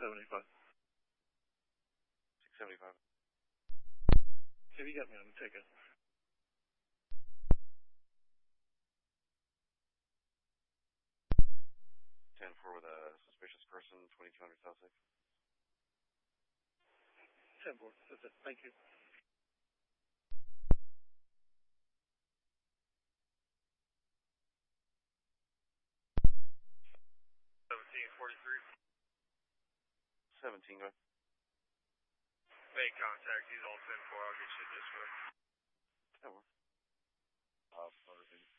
675. 675. Have you got me on the ticket? 10-4 with a suspicious person, 2200 South 6. 10-4. That's it. Thank you. 1743. 17, go ahead. Make contact. He's all 10-4. I'll get you this way. 10-4.